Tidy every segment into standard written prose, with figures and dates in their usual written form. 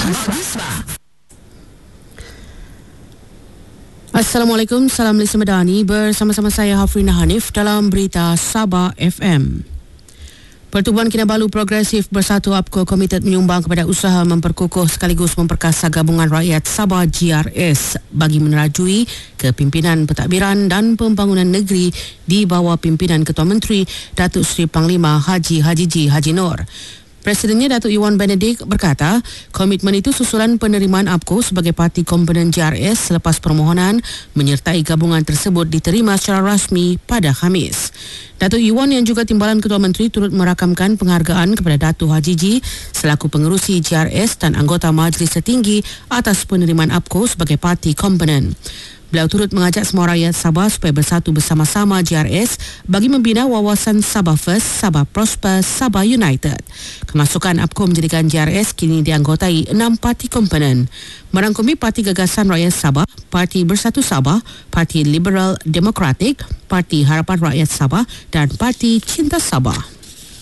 Assalamualaikum, salam Malaysia Madani. Bersama-sama saya Hafrina Hanif dalam berita Sabah FM. Pertubuhan Kinabalu Progresif Bersatu APCO komited menyumbang kepada usaha memperkukuh sekaligus memperkasa Gabungan Rakyat Sabah GRS bagi menerajui kepimpinan pentadbiran dan pembangunan negeri di bawah pimpinan Ketua Menteri Datuk Seri Panglima Haji Haji Nur. Presidennya Datuk Iwan Benedict berkata, komitmen itu susulan penerimaan APCO sebagai parti komponen GRS selepas permohonan menyertai gabungan tersebut diterima secara rasmi pada Khamis. Datuk Iwan yang juga timbalan Ketua Menteri turut merakamkan penghargaan kepada Datuk Haji selaku pengerusi GRS dan anggota Majlis Tertinggi atas penerimaan APCO sebagai parti komponen. Beliau turut mengajak semua rakyat Sabah supaya bersatu bersama-sama GRS bagi membina wawasan Sabah First, Sabah Prosper, Sabah United. Kemasukan APCO menjadikan GRS kini dianggotai 6 parti komponen. Merangkumi Parti Gagasan Rakyat Sabah, Parti Bersatu Sabah, Parti Liberal Demokratik, Parti Harapan Rakyat Sabah dan Parti Cinta Sabah.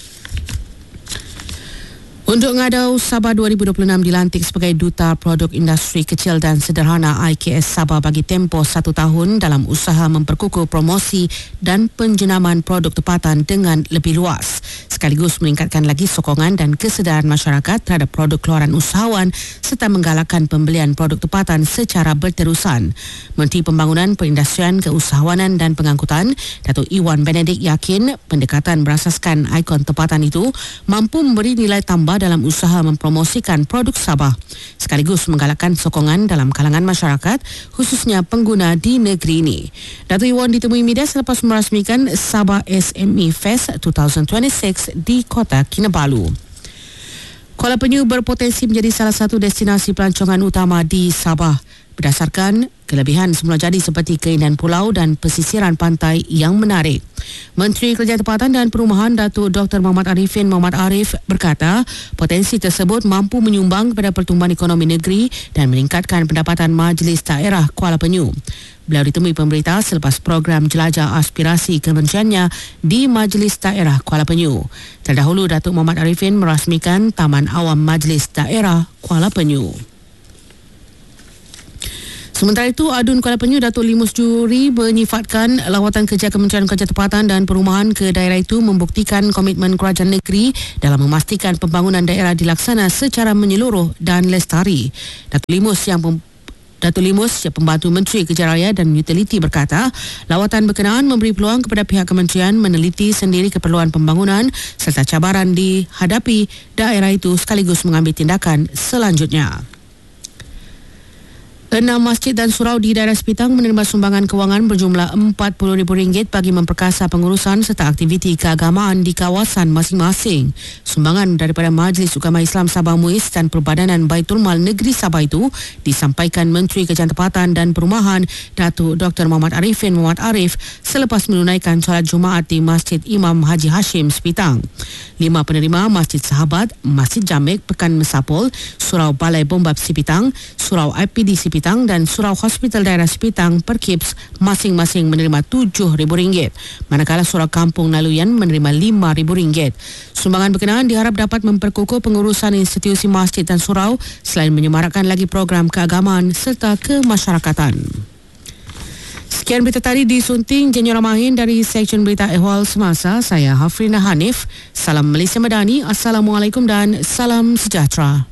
Untuk Ngadau, Sabah 2026 dilantik sebagai Duta Produk Industri Kecil dan Sederhana IKS Sabah bagi tempoh 1 tahun dalam usaha memperkukuh promosi dan penjenaman produk tempatan dengan lebih luas, sekaligus meningkatkan lagi sokongan dan kesedaran masyarakat terhadap produk keluaran usahawan serta menggalakkan pembelian produk tempatan secara berterusan. Menteri Pembangunan Perindustrian, Keusahawanan dan Pengangkutan, Datuk Iwan Benedict yakin pendekatan berasaskan ikon tempatan itu mampu memberi nilai tambah dalam usaha mempromosikan produk Sabah, sekaligus menggalakkan sokongan dalam kalangan masyarakat, khususnya pengguna di negeri ini. Datuk Iwan ditemui media selepas merasmikan Sabah SME Fest 2026 di Kota Kinabalu. Kuala Penyu berpotensi menjadi salah satu destinasi pelancongan utama di Sabah berdasarkan kelebihan semula jadi seperti keindahan pulau dan pesisiran pantai yang menarik. Menteri Kerjaan Tempatan dan Perumahan Datuk Dr. Muhammad Arif berkata, potensi tersebut mampu menyumbang kepada pertumbuhan ekonomi negeri dan meningkatkan pendapatan Majlis Daerah Kuala Penyu. Beliau ditemui pemberita selepas program jelajah aspirasi kementeriannya di Majlis Daerah Kuala Penyu. Terdahulu, Datuk Muhammad Arifin merasmikan Taman Awam Majlis Daerah Kuala Penyu. Sementara itu, Adun Kuala Penyu Datuk Limus Juri menyifatkan lawatan kerja Kementerian Kerjaan Tempatan dan Perumahan ke daerah itu membuktikan komitmen kerajaan negeri dalam memastikan pembangunan daerah dilaksana secara menyeluruh dan lestari. Datuk Limus yang pembantu Menteri Kerja Raya dan Utiliti berkata, lawatan berkenaan memberi peluang kepada pihak kementerian meneliti sendiri keperluan pembangunan serta cabaran dihadapi daerah itu sekaligus mengambil tindakan selanjutnya. 6 masjid dan surau di daerah Sepitang menerima sumbangan kewangan berjumlah RM40,000 bagi memperkasa pengurusan serta aktiviti keagamaan di kawasan masing-masing. Sumbangan daripada Majlis Ugama Islam Sabah MUIS dan Perbadanan Baitul Mal Negeri Sabah itu disampaikan Menteri Kerjaan Tempatan dan Perumahan Datuk Dr. Muhammad Arif selepas menunaikan solat Jumaat di Masjid Imam Haji Hashim Sepitang. 5 penerima Masjid Sahabat, Masjid Jamek Pekan Mesapol, Surau Balai Bombab Sepitang, Surau IPD Sepitang dan Surau Hospital Daerah Sepitang Perkips masing-masing menerima RM7,000, manakala Surau Kampung Naluyan menerima RM5,000. Sumbangan berkenaan diharap dapat memperkukuh pengurusan institusi masjid dan surau selain menyemarakkan lagi program keagamaan serta kemasyarakatan. Sekian berita tadi disunting Jenny Ramahin dari Seksyen Berita Ehwal Semasa. Saya Hafrina Hanif. Salam Malaysia Madani. Assalamualaikum dan salam sejahtera.